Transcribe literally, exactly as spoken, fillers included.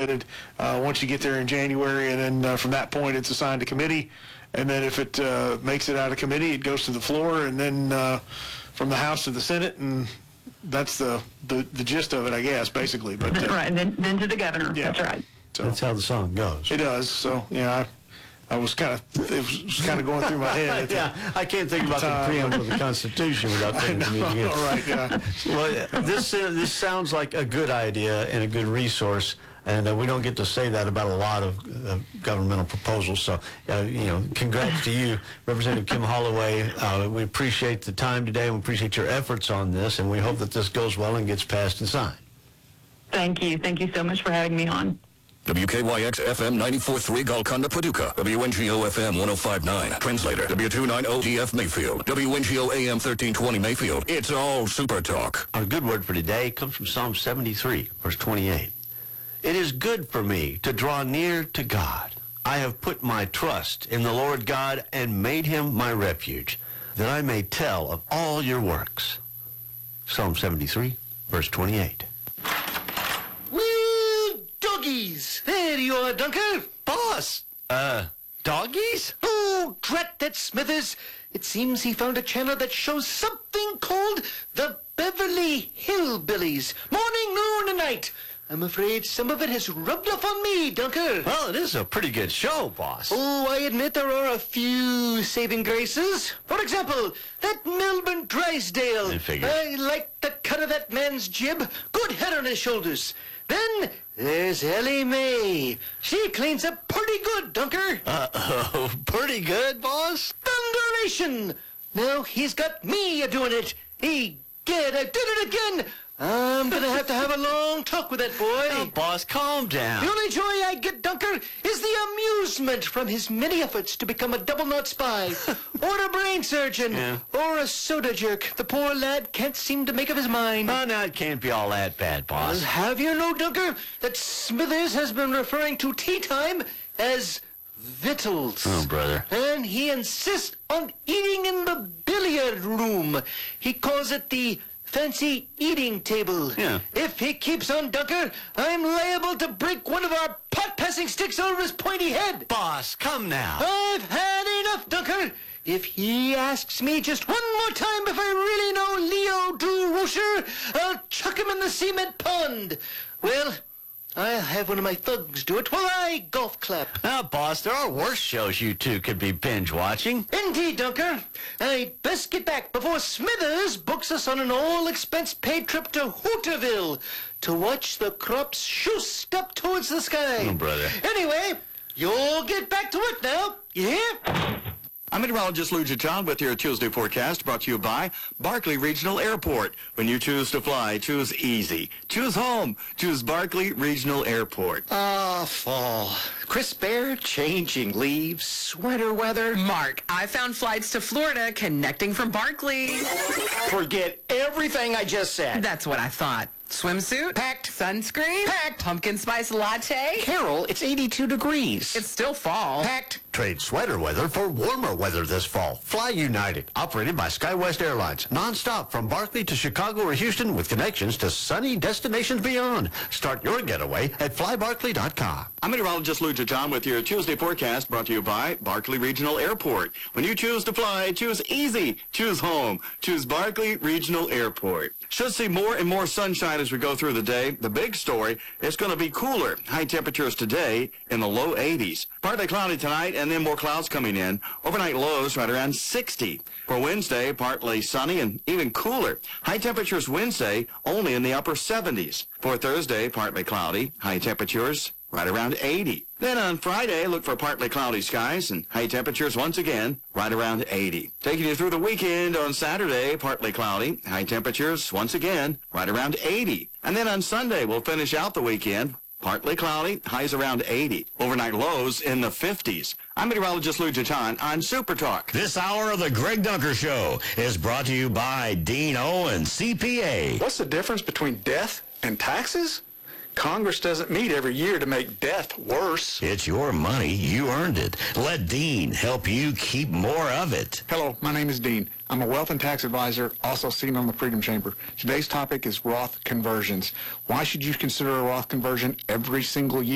submitted uh, once you get there in January, and then uh, from that point it's assigned to committee, and then if it uh, makes it out of committee, it goes to the floor, and then uh, from the House to the Senate, and that's the, the, the gist of it, I guess, basically. But uh, right, and then, then to the governor. Yeah. That's right. So, that's how the song goes. It does. So, yeah, I, I was kind of, it was kind of going through my head. At the, yeah, I can't think about the preamble of the Constitution without thinking of it again. All right, yeah. Well, this, uh, this sounds like a good idea and a good resource, and uh, we don't get to say that about a lot of uh, governmental proposals. So, uh, you know, congrats to you, Representative Kim Holloway. Uh, we appreciate the time today, and we appreciate your efforts on this, and we hope that this goes well and gets passed and signed. Thank you. Thank you so much for having me on. W K Y X F M ninety-four point three Golconda, Paducah. W N G O F M one oh five point nine. Translator. W two ninety G F Mayfield. W N G O A M thirteen twenty Mayfield. It's all Super Talk. Our good word for today comes from Psalm seventy-three, verse twenty-eight. It is good for me to draw near to God. I have put my trust in the Lord God and made him my refuge, that I may tell of all your works. Psalm seventy-three, verse twenty-eight. Doggies! There you are, Dunker. Boss! Uh, doggies? Oh, drat that Smithers. It seems he found a channel that shows something called the Beverly Hillbillies. Morning, noon, and night. I'm afraid some of it has rubbed off on me, Dunker. Well, it is a pretty good show, boss. Oh, I admit there are a few saving graces. For example, that Melbourne Drysdale. I figured. I like the cut of that man's jib. Good head on his shoulders. Then there's Ellie Mae. She cleans up pretty good, Dunker. Uh-oh, pretty good, boss? Thunderation! Now he's got me a-doing it. Egad, I did it again. I'm gonna have to have a long talk with that boy. Oh, boss, calm down. The only joy I get, Dunker, is the amusement from his many efforts to become a double-knot spy, or a brain surgeon, Yeah. or a soda jerk. The poor lad can't seem to make up his mind. Oh, no, it can't be all that bad, Well, boss. have you know, Dunker, that Smithers has been referring to tea time as victuals. Oh, brother. And he insists on eating in the billiard room. He calls it the fancy eating table. Yeah. If he keeps on, Dunker, I'm liable to break one of our pot-passing sticks over his pointy head. Boss, come now. I've had enough, Dunker. If he asks me just one more time if I really know Leo DeRocher, I'll chuck him in the cement pond. Well, I'll have one of my thugs do it while I golf clap. Now, boss, there are worse shows you two could be binge watching. Indeed, Dunker. I'd best get back before Smithers books us on an all-expense-paid trip to Hooterville to watch the crops shoost up towards the sky. Oh, brother. Anyway, you'll get back to work now. You hear? I'm meteorologist Lou John with your Tuesday forecast brought to you by Barkley Regional Airport. When you choose to fly, choose easy. Choose home. Choose Barkley Regional Airport. Ah, fall. Crisp air, changing leaves, sweater weather. Mark, I found flights to Florida connecting from Barkley. Forget everything I just said. That's what I thought. Swimsuit? Packed. Sunscreen? Packed. Pumpkin spice latte? Carol, it's eighty-two degrees. It's still fall. Packed. Trade sweater weather for warmer weather this fall. Fly United, operated by SkyWest Airlines. Non-stop from Barkley to Chicago or Houston with connections to sunny destinations beyond. Start your getaway at fly barkley dot com. I'm meteorologist Lou John with your Tuesday forecast brought to you by Barkley Regional Airport. When you choose to fly, choose easy. Choose home. Choose Barkley Regional Airport. Should see more and more sunshine as we go through the day. The big story, it's going to be cooler. High temperatures today in the low eighties. Partly cloudy tonight and then more clouds coming in. Overnight lows right around sixty. For Wednesday, partly sunny and even cooler. High temperatures Wednesday only in the upper seventies. For Thursday, partly cloudy. High temperatures right around eighty. Then on Friday, look for partly cloudy skies and high temperatures once again right around eighty. Taking you through the weekend on Saturday, partly cloudy. High temperatures once again right around eighty. And then on Sunday, we'll finish out the weekend. Partly cloudy, highs around eighty. Overnight lows in the fifties. I'm meteorologist Lou John on Super Talk. This hour of the Greg Dunker Show is brought to you by Dean Owen, C P A. What's the difference between death and taxes? Congress doesn't meet every year to make death worse. It's your money. You earned it. Let Dean help you keep more of it. Hello, my name is Dean. I'm a wealth and tax advisor, also seen on the Freedom Chamber. Today's topic is Roth conversions. Why should you consider a Roth conversion every single year?